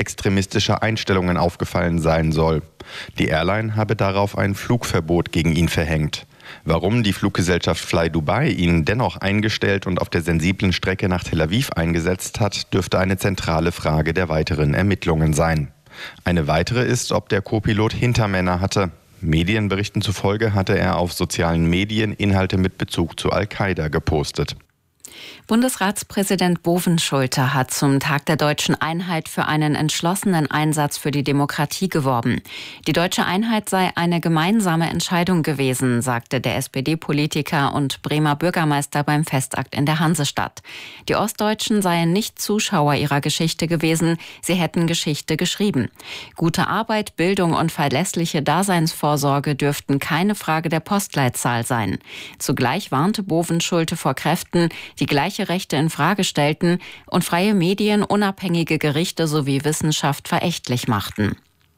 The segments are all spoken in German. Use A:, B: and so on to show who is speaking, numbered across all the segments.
A: extremistischer Einstellungen aufgefallen sein soll. Die Airline habe darauf ein Flugverbot gegen ihn verhängt. Warum die Fluggesellschaft Fly Dubai ihn dennoch eingestellt und auf der sensiblen Strecke nach Tel Aviv eingesetzt hat, dürfte eine zentrale Frage der weiteren Ermittlungen sein. Eine weitere ist, ob der Co-Pilot Hintermänner hatte. Medienberichten zufolge hatte er auf sozialen Medien Inhalte mit Bezug zu Al-Qaida gepostet.
B: Bundesratspräsident Bovenschulte hat zum Tag der Deutschen Einheit für einen entschlossenen Einsatz für die Demokratie geworben. Die Deutsche Einheit sei eine gemeinsame Entscheidung gewesen, sagte der SPD-Politiker und Bremer Bürgermeister beim Festakt in der Hansestadt. Die Ostdeutschen seien nicht Zuschauer ihrer Geschichte gewesen, sie hätten Geschichte geschrieben. Gute Arbeit, Bildung und verlässliche Daseinsvorsorge dürften keine Frage der Postleitzahl sein. Zugleich warnte Bovenschulte vor Kräften, die gleiche Rechte in Frage stellten und freie Medien, unabhängige Gerichte sowie Wissenschaft verächtlich machten.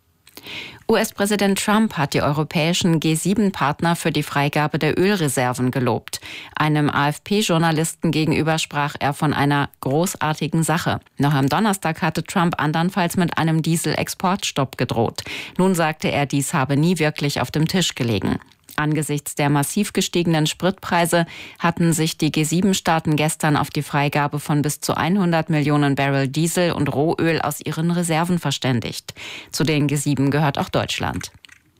B: US-Präsident Trump hat die europäischen G7-Partner für die Freigabe der Ölreserven gelobt. Einem AFP-Journalisten gegenüber sprach er von einer großartigen Sache. Noch am Donnerstag hatte Trump andernfalls mit einem Dieselexportstopp gedroht. Nun sagte er, dies habe nie wirklich auf dem Tisch gelegen. Angesichts der massiv gestiegenen Spritpreise hatten sich die G7-Staaten gestern auf die Freigabe von bis zu 100 Millionen Barrel Diesel und Rohöl aus ihren Reserven verständigt. Zu den G7 gehört auch Deutschland.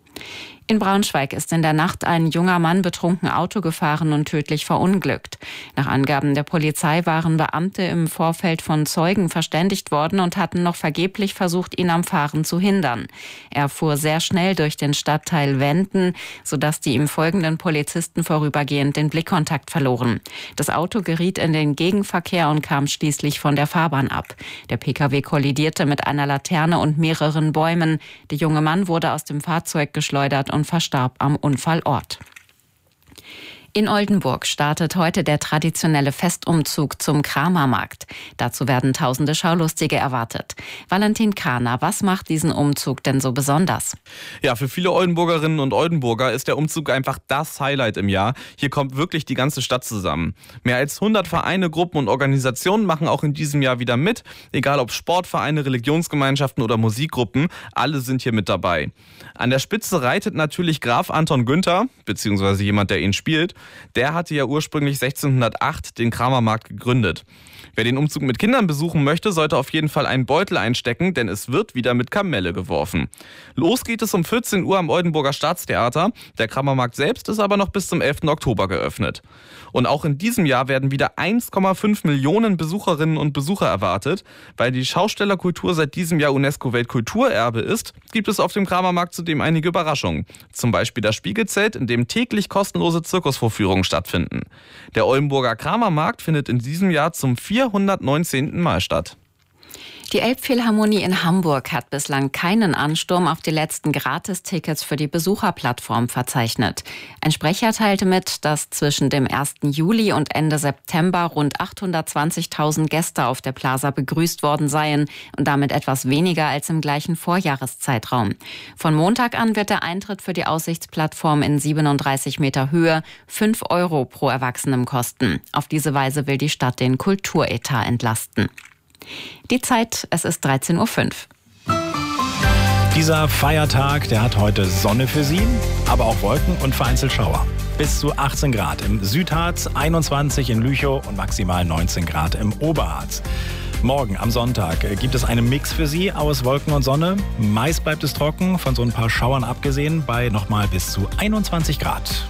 B: In Braunschweig ist in der Nacht ein junger Mann betrunken Auto gefahren und tödlich verunglückt. Nach Angaben der Polizei waren Beamte im Vorfeld von Zeugen verständigt worden und hatten noch vergeblich versucht, ihn am Fahren zu hindern. Er fuhr sehr schnell durch den Stadtteil Wenden, sodass die ihm folgenden Polizisten vorübergehend den Blickkontakt verloren. Das Auto geriet in den Gegenverkehr und kam schließlich von der Fahrbahn ab. Der Pkw kollidierte mit einer Laterne und mehreren Bäumen. Der junge Mann wurde aus dem Fahrzeug geschleudert und verstarb am Unfallort. In Oldenburg startet heute der traditionelle Festumzug zum Kramermarkt. Dazu werden tausende Schaulustige erwartet. Valentin Kahner, was macht diesen Umzug denn so besonders?
C: Ja, für viele Oldenburgerinnen und Oldenburger ist der Umzug einfach das Highlight im Jahr. Hier kommt wirklich die ganze Stadt zusammen. Mehr als 100 Vereine, Gruppen und Organisationen machen auch in diesem Jahr wieder mit. Egal ob Sportvereine, Religionsgemeinschaften oder Musikgruppen, alle sind hier mit dabei. An der Spitze reitet natürlich Graf Anton Günther, beziehungsweise jemand, der ihn spielt. Der hatte ja ursprünglich 1608 den Kramermarkt gegründet. Wer den Umzug mit Kindern besuchen möchte, sollte auf jeden Fall einen Beutel einstecken, denn es wird wieder mit Kamelle geworfen. Los geht es um 14 Uhr am Oldenburger Staatstheater. Der Kramermarkt selbst ist aber noch bis zum 11. Oktober geöffnet. Und auch in diesem Jahr werden wieder 1,5 Millionen Besucherinnen und Besucher erwartet. Weil die Schaustellerkultur seit diesem Jahr UNESCO-Weltkulturerbe ist, gibt es auf dem Kramermarkt zudem einige Überraschungen. Zum Beispiel das Spiegelzelt, in dem täglich kostenlose Zirkusvorführungen stattfinden. Der Oldenburger Kramermarkt findet in diesem Jahr zum 419. Mal statt.
B: Die Elbphilharmonie in Hamburg hat bislang keinen Ansturm auf die letzten Gratistickets für die Besucherplattform verzeichnet. Ein Sprecher teilte mit, dass zwischen dem 1. Juli und Ende September rund 820.000 Gäste auf der Plaza begrüßt worden seien und damit etwas weniger als im gleichen Vorjahreszeitraum. Von Montag an wird der Eintritt für die Aussichtsplattform in 37 Meter Höhe 5 € pro Erwachsenem kosten. Auf diese Weise will die Stadt den Kulturetat entlasten. Die Zeit, es ist 13:05 Uhr.
D: Dieser Feiertag, der hat heute Sonne für Sie, aber auch Wolken und vereinzelt Schauer. Bis zu 18 Grad im Südharz, 21 in Lüchow und maximal 19 Grad im Oberharz. Morgen am Sonntag gibt es einen Mix für Sie aus Wolken und Sonne. Meist bleibt es trocken, von so ein paar Schauern abgesehen, bei nochmal bis zu 21 Grad.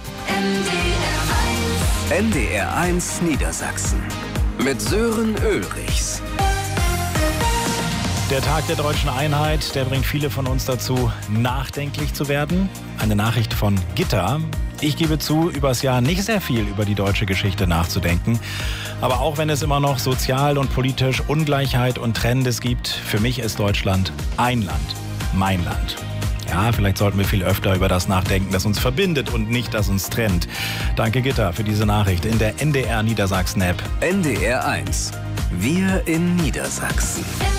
E: NDR 1 Niedersachsen mit Sören Ulrichs.
D: Der Tag der Deutschen Einheit, der bringt viele von uns dazu, nachdenklich zu werden. Eine Nachricht von Gitta. Ich gebe zu, übers Jahr nicht sehr viel über die deutsche Geschichte nachzudenken. Aber auch wenn es immer noch sozial und politisch Ungleichheit und Trennendes gibt, für mich ist Deutschland ein Land, mein Land. Ja, vielleicht sollten wir viel öfter über das nachdenken, das uns verbindet und nicht, das uns trennt. Danke Gitta für diese Nachricht in der NDR Niedersachsen-App.
E: NDR 1. Wir in Niedersachsen.